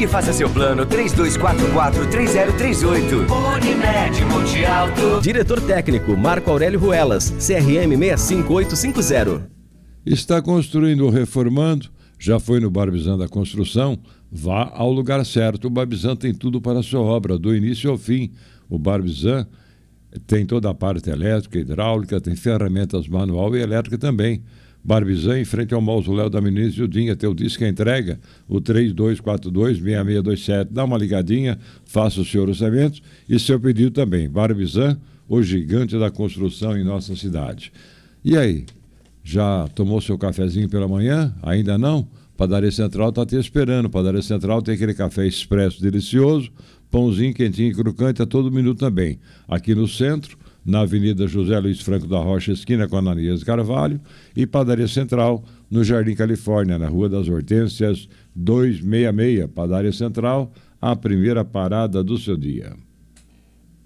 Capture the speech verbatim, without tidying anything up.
Ligue e faça seu plano três dois quatro quatro, três zero três oito. Unimed Multiauto. Diretor técnico Marco Aurélio Ruelas, C R M seis cinco oito cinco zero. Está construindo ou reformando? Já foi no Barbizan da Construção? Vá ao lugar certo. O Barbizan tem tudo para a sua obra, do início ao fim. O Barbizan tem toda a parte elétrica, hidráulica, tem ferramentas manual e elétrica também. Barbizan, em frente ao mausoléu da Menina Gildinha, teu disco entrega, o três dois quatro dois, seis seis dois sete. Dá uma ligadinha, faça o seu orçamento e seu pedido também. Barbizan, o gigante da construção em nossa cidade. E aí, já tomou seu cafezinho pela manhã? Ainda não? Padaria Central está te esperando. Padaria Central tem aquele café expresso delicioso, pãozinho quentinho e crocante a todo minuto também. Aqui no centro, na Avenida José Luiz Franco da Rocha, esquina com Ananias Carvalho, e Padaria Central, no Jardim Califórnia, na Rua das Hortênsias, duzentos e sessenta e seis. Padaria Central, a primeira parada do seu dia.